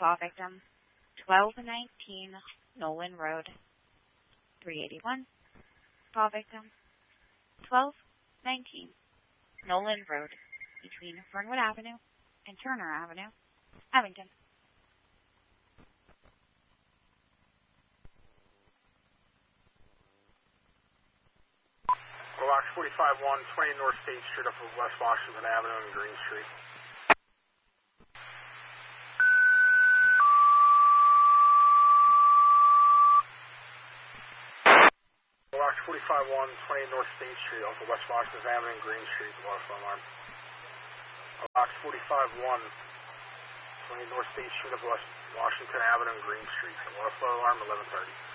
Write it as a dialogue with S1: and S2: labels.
S1: Call victim 1219 Nolan Road, 381. Call victim 1219 Nolan Road, between Fernwood Avenue and Turner Avenue, Abington.
S2: Box 45-1, 20 North State Street up of West Washington Avenue and Green Street. Box 45-1, 20 North State Street off of West Washington Avenue and Green Street, the water flow alarm. Box 45-1, 20 North State Street off West Washington Avenue and Green Street, the water flow alarm, 1130.